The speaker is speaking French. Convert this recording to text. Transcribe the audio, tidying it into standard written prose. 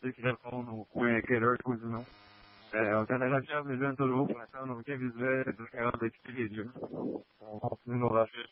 ceux qui répondent au point Keller Cousineau. On connaît la fière des jeunes toujours pour attendre aucun visuel, c'est juste capable d'écouter les yeux. On continue nos recherches